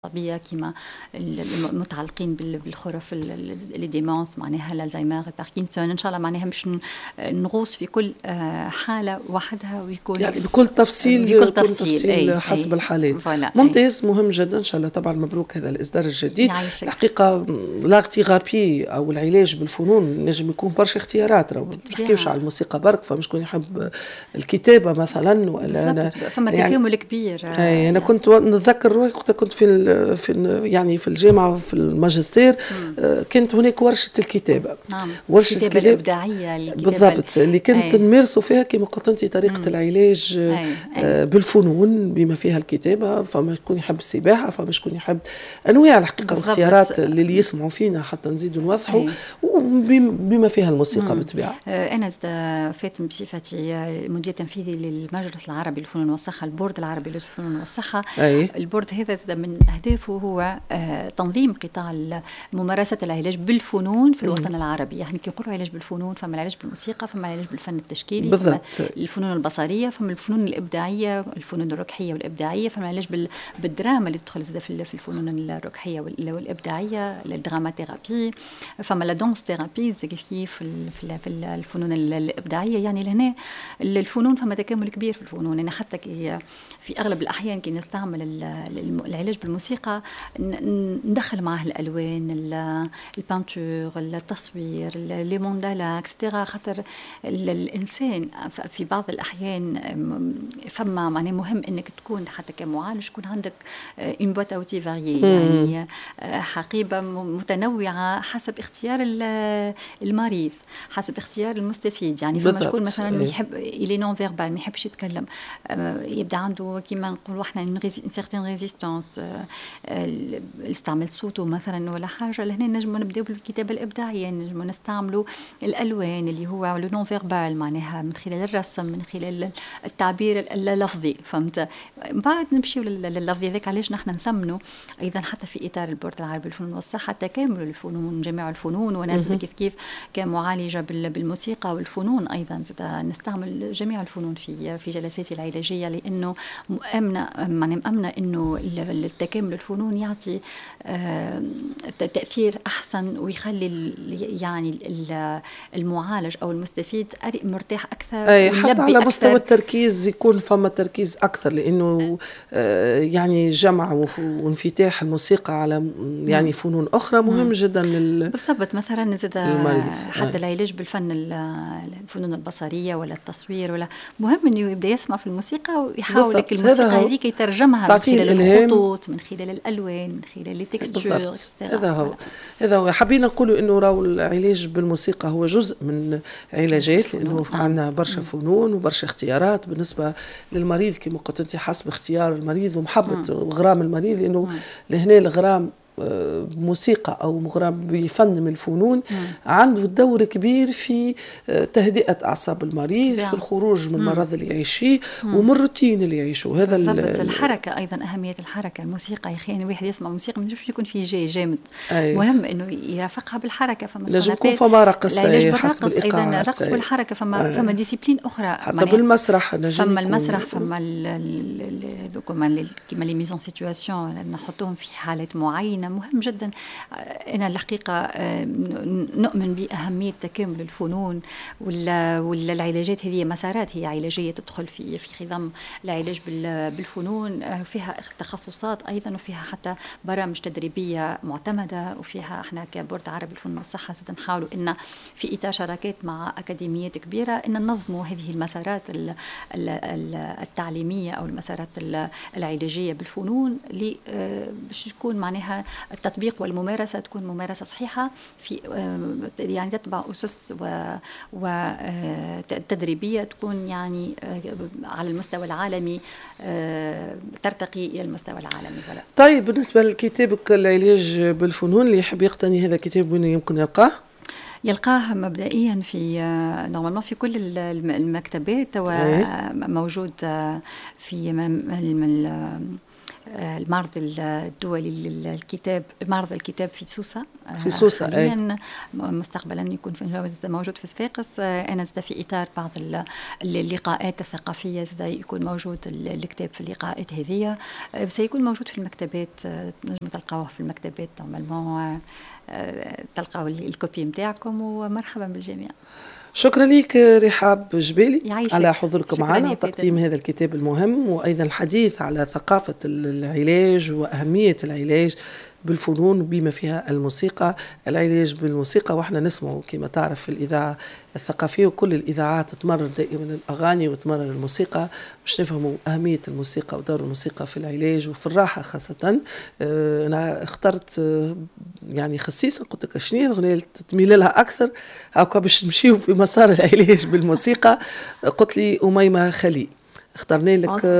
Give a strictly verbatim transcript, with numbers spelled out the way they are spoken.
طبية كما المتعلقين بالخرف الديمونس معناها الالزهايمر الباركنسون. ان شاء الله معناها باش نغوص في كل حاله وحدها ويكون يعني بكل تفصيل بكل تفصيل, تفصيل أي حسب أي الحالات. ممتاز، مهم جدا. ان شاء الله طبعا مبروك هذا الاصدار الجديد. الحقيقه لاغتيغابي او العلاج بالفنون نجم يكون برشا اختيارات، ما نحكيوش على الموسيقى برك، فمش كون يحب الكتابه مثلا ولا أنا فما يعني تكامل كبير. اي انا يعني كنت نتذكر روحي وقت كنت في في يعني في الجامعه في الماجستير آه كانت هناك ورشه الكتابه. نعم. ورشه الكتابه الكتابة الابداعيه بالضبط اللي كنت نمارسوا فيها كما قلت انت طريقه مم. العلاج أي. آه بالفنون بما فيها الكتابه. فما شكون يحب السباحه، فما شكون يحب انواع الحقيقه واختيارات اللي يسمعوا فينا حتى نزيدوا نوضحوا، وبما فيها الموسيقى بالطبيعه. آه انا فاتن بصفتي مدير تنفيذي للمجلس العربي للفنون والصحه، البورد العربي للفنون والصحه. أي. البورد هذا من اهدافه هو آه تنظيم قطاع ممارسه العلاج بالفنون في الوطن مم. العربي. يعني كي نقولوا علاج بالفنون فما العلاج بالموسيقى، فما العلاج بالفن التشكيلي، بالضبط. فما الفنون البصريه، فما الفنون الابداعيه، الفنون الركحيه والابداعيه، فما العلاج بالدراما اللي تدخل في الفنون الركحيه والابداعيه، الدراما ثيرابي، فما لا دونس ثيرابي كيف كيف في الفنون الابداعيه. يعني لهنا الفنون فما تكامل كبير في الفنون. يعني حتى كي في اغلب الاحيان كي نستعمل العلاج بالموسيقى ندخل معه الالوان، البانتور، التصوير، لي موندالا اكسترا، خاطر الانسان في بعض الاحيان فما معناه مهم انك تكون حتى كمعالج تكون عندك اون بوت اوتي فاريي، يعني حقيبه متنوعه حسب اختيار المريض، حسب اختيار المستفيد. يعني فما شكون مثلا يحب الي نون فيربال ما يحبش يتكلم، يبدا عنده كيما نقولوا احنا ان سيغتين ريزيستانس، استعمل صوته مثلا ولا حاجه. لهنا نجموا نبداو بالكتابه الابداعيه، نجموا نستعملوا الالوان اللي هو لو نون فيربال معناها من خلال الرسم، من خلال التعبير اللفظي. فهمت؟ بعد نمشيو لللفظي. ذاك علاش نحن نثمنوا ايضا حتى في اطار البورد العربي للفنون والصحه تكامل الفنون، جميع الفنون، ونازل كيف كيف كمعالجه بالموسيقى والفنون ايضا نستعمل جميع الفنون في في جلساتي العلاجيه، لانه مؤمنه معني مؤمنه انه التكامل الفنون يعطي تاثير احسن ويخلي يعني المعالج او المستفيد مرتاح اكثر، اي حتى على مستوى التركيز يكون فما تركيز اكثر، لانه آه يعني جمع وانفتاح الموسيقى على يعني مم. فنون اخرى مهم مم. جدا لل بالضبط. مثلا زاد حتى العلاج بالفن الفنون البصريه ولا التصوير، ولا مهم انه يبدا يسمع في الموسيقى ويحاول لك الموسيقى هذيك يترجمها من خلال الخطوط، من خلال الالوان، من خلال التكستشر. هذا هو هذا هو حبينا نقولوا انه راهو العلاج بالموسيقى هو جزء من علاجات، لانه عندنا برشا فنون وبرشا اختيارات بالنسبه للمريض كما قلت انت، حسب اختيار المريض ومحبه وغرام المريض، لانه لهنا الغرام موسيقى أو مغرم بفن من الفنون مم. عنده دور كبير في تهدئة أعصاب المريض، في الخروج من المرض اللي يعيش فيه ومن الروتين اللي يعيشه. هذا الحركة أيضا، أهمية الحركة. الموسيقى يا أخي واحد يسمع موسيقى ما ينجمش يكون فيه جاي جامد، أي. مهم إنه يرافقها بالحركة. فما لازم يكون فما رقص حسب الإيقاعات، أيضا الرقص والحركة. فما أي. فما ديسيبلين أخرى حتى بالمسرح، فما المسرح، فما كما كما لي ميزون سيتواسيون نحطوهم في حالات معينة. مهم جدا. أنا الحقيقة نؤمن بأهمية تكامل الفنون والعلاجات. هذه مسارات هي علاجية تدخل في في خضم العلاج بالفنون، فيها تخصصات أيضا، وفيها حتى برامج تدريبية معتمدة، وفيها احنا كبورد عربي للفنون والصحة سنحاولوا إن في إطار شراكات مع أكاديميات كبيرة إن ننظموا هذه المسارات التعليمية أو المسارات العلاجية بالفنون باش تكون معناها التطبيق والممارسة تكون ممارسة صحيحة، في يعني تتبع أسس وتدريبية تكون يعني على المستوى العالمي، ترتقي إلى المستوى العالمي. فلا. طيب بالنسبة لكتابك العلاج بالفنون اللي يحب يقتني هذا الكتاب وين يمكن يلقاه؟ يلقاه مبدئيا في نورمالمون في كل المكتبات، وموجود في المعرض الدولي للكتاب، معرض الكتاب في سوسة في سوسة حاليا. مستقبلا يكون في موجود في صفاقس. أنا زاد في إطار بعض اللقاءات الثقافية زاد يكون موجود الكتاب في اللقاءات هذه، سيكون موجود في المكتبات، نجم تلقاوه في المكتبات نورمالمون، تلقاو الكوبي نتاعكم، ومرحبا بالجميع. شكرا لك رحاب جبالي على حضوركم معنا وتقديم هذا الكتاب المهم، وأيضا الحديث على ثقافة العلاج وأهمية العلاج بالفنون بما فيها الموسيقى. العلاج بالموسيقى، وإحنا نسمعوا كما تعرف في الإذاعة الثقافية وكل الإذاعات تمرر دائما الأغاني وتمرر الموسيقى باش نفهموا أهمية الموسيقى ودور الموسيقى في العلاج وفي الراحة خاصة. أه أنا اخترت أه يعني خصيصا قلت لك شنو الأغنية اللي تميل لها أكثر هاكا باش نمشيو في مسار العلاج بالموسيقى، قلت لي أميمة خليل، اخترنا لك